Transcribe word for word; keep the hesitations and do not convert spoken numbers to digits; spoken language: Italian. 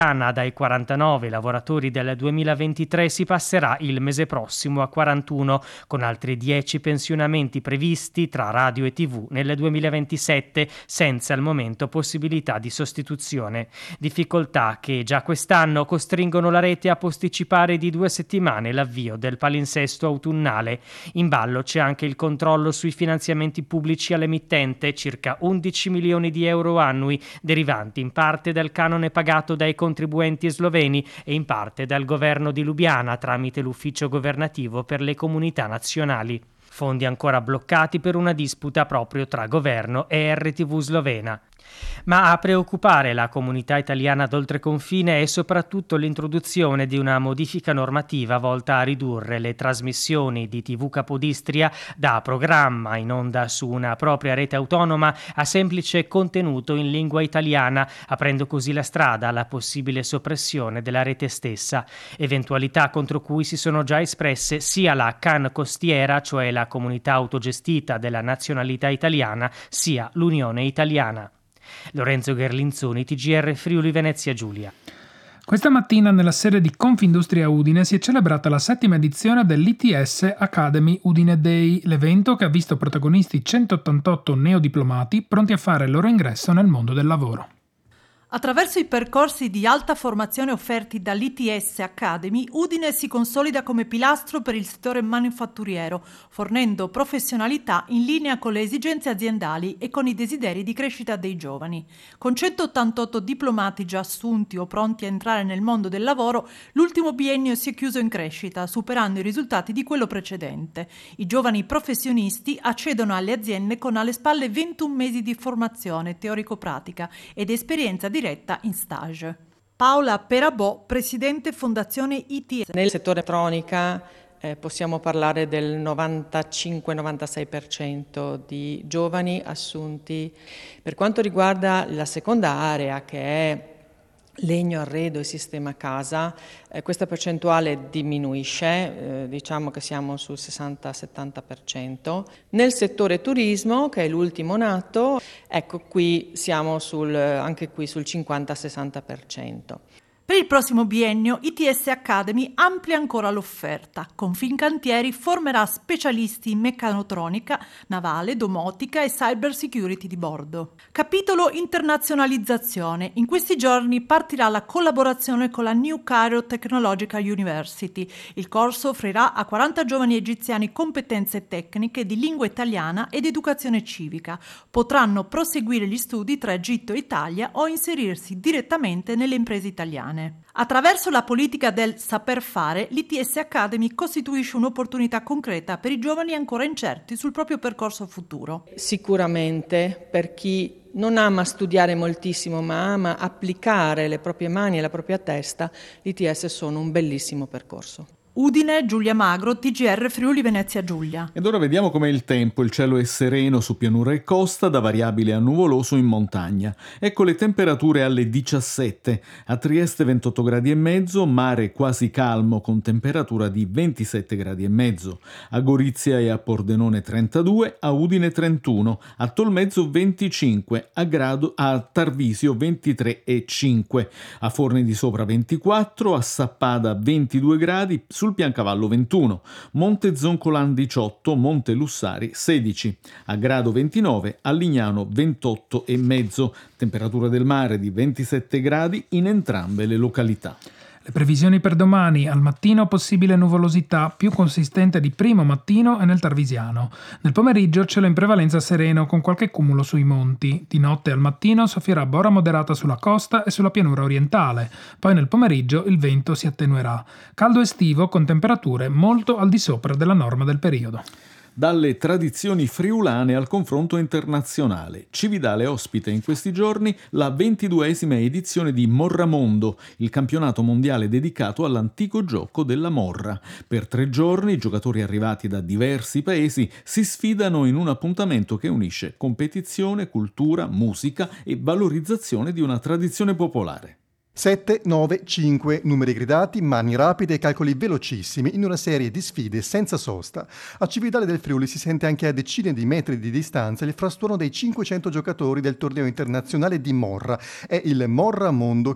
Dai quarantanove lavoratori del duemilaventitré si passerà il mese prossimo a quarantuno, con altri dieci pensionamenti previsti tra radio e tivù nel duemilaventisette, senza al momento possibilità di sostituzione. Difficoltà che già quest'anno costringono la rete a posticipare di due settimane l'avvio del palinsesto autunnale. In ballo c'è anche il controllo sui finanziamenti pubblici all'emittente, circa undici milioni di euro annui, derivanti in parte dal canone pagato dai contribuenti sloveni e in parte dal governo di Lubiana tramite l'ufficio governativo per le comunità nazionali. Fondi ancora bloccati per una disputa proprio tra governo e erre tivù slovena. Ma a preoccupare la comunità italiana d'oltreconfine è soprattutto l'introduzione di una modifica normativa volta a ridurre le trasmissioni di tivù Capodistria da programma in onda su una propria rete autonoma a semplice contenuto in lingua italiana, aprendo così la strada alla possibile soppressione della rete stessa, eventualità contro cui si sono già espresse sia la Can Costiera, cioè la comunità autogestita della nazionalità italiana, sia l'Unione Italiana. Lorenzo Gherlinzoni, T G R Friuli Venezia Giulia. Questa mattina nella sede di Confindustria Udine si è celebrata la settima edizione dell'I T S Academy Udine Day, l'evento che ha visto protagonisti centottantotto neodiplomati pronti a fare il loro ingresso nel mondo del lavoro. Attraverso i percorsi di alta formazione offerti dall'I T S Academy, Udine si consolida come pilastro per il settore manifatturiero, fornendo professionalità in linea con le esigenze aziendali e con i desideri di crescita dei giovani. Con centottantotto diplomati già assunti o pronti a entrare nel mondo del lavoro, l'ultimo biennio si è chiuso in crescita, superando i risultati di quello precedente. I giovani professionisti accedono alle aziende con alle spalle ventuno mesi di formazione teorico-pratica ed esperienza di diretta in stage. Paola Perabò, presidente Fondazione I T S. Nel settore elettronica eh, possiamo parlare del novantacinque novantasei per cento di giovani assunti. Per quanto riguarda la seconda area, che è legno, arredo e sistema casa, eh, questa percentuale diminuisce, eh, diciamo che siamo sul sessanta settanta per cento. Nel settore turismo, che è l'ultimo nato, ecco qui siamo sul, anche qui sul cinquanta sessanta per cento. Per il prossimo biennio I T S Academy amplia ancora l'offerta. Con Fincantieri formerà specialisti in meccanotronica, navale, domotica e cyber security di bordo. Capitolo internazionalizzazione. In questi giorni partirà la collaborazione con la New Cairo Technological University. Il corso offrirà a quaranta giovani egiziani competenze tecniche di lingua italiana ed educazione civica. Potranno proseguire gli studi tra Egitto e Italia o inserirsi direttamente nelle imprese italiane. Attraverso la politica del saper fare, l'I T S Academy costituisce un'opportunità concreta per i giovani ancora incerti sul proprio percorso futuro. Sicuramente per chi non ama studiare moltissimo ma ama applicare le proprie mani e la propria testa, l'I T S sono un bellissimo percorso. Udine, Giulia Magro, T G R Friuli Venezia Giulia. Ed ora vediamo com'è il tempo. Il cielo è sereno su pianura e costa, da variabile a nuvoloso in montagna. Ecco le temperature alle diciassette. A Trieste ventotto gradi e mezzo, mare quasi calmo con temperatura di ventisette gradi e mezzo. A Gorizia e a Pordenone trentadue, a Udine trentuno, a Tolmezzo venticinque, a, grado, a Tarvisio ventitré e cinque, a Forni di Sopra ventiquattro, a Sappada ventidue gradi, sul Piancavallo ventuno, Monte Zoncolan diciotto, Monte Lussari sedici, a Grado ventinove, a Lignano ventotto e mezzo, temperatura del mare di ventisette gradi in entrambe le località. Le previsioni per domani: al mattino possibile nuvolosità più consistente di primo mattino e nel Tarvisiano. Nel pomeriggio cielo in prevalenza sereno con qualche cumulo sui monti. Di notte al mattino soffierà bora moderata sulla costa e sulla pianura orientale. Poi nel pomeriggio il vento si attenuerà. Caldo estivo con temperature molto al di sopra della norma del periodo. Dalle tradizioni friulane al confronto internazionale. Cividale ospita in questi giorni la ventiduesima edizione di Morramondo, il campionato mondiale dedicato all'antico gioco della morra. Per tre giorni i giocatori arrivati da diversi paesi si sfidano in un appuntamento che unisce competizione, cultura, musica e valorizzazione di una tradizione popolare. sette, nove, cinque, numeri gridati, mani rapide e calcoli velocissimi in una serie di sfide senza sosta. A Cividale del Friuli si sente anche a decine di metri di distanza il frastuono dei cinquecento giocatori del torneo internazionale di Morra. È il Morramondo